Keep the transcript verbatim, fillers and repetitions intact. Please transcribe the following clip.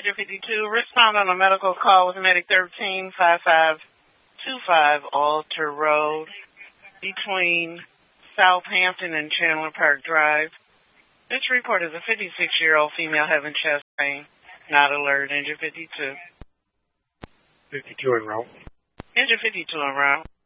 Engine fifty-two, respond on a medical call with Medic thirteen five five two five Alter Road between Southampton and Chandler Park Drive. This report is a fifty-six-year-old female having chest pain. Not alert. Engine fifty-two. fifty-two en route. Engine fifty-two en route.